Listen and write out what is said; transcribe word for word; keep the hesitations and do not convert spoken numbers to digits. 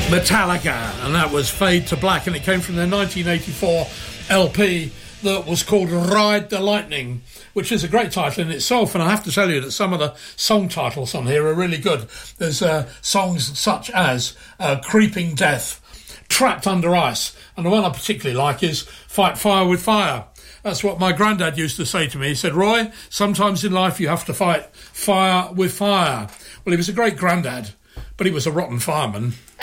Metallica, and that was Fade to Black, and it came from their nineteen eighty-four L P that was called Ride the Lightning, which is a great title in itself. And I have to tell you that some of the song titles on here are really good. There's uh, songs such as uh, Creeping Death, Trapped Under Ice, and the one I particularly like is Fight Fire with Fire. That's what my granddad used to say to me. He said, Roy, sometimes in life you have to fight fire with fire. Well, he was a great granddad, but he was a rotten fireman.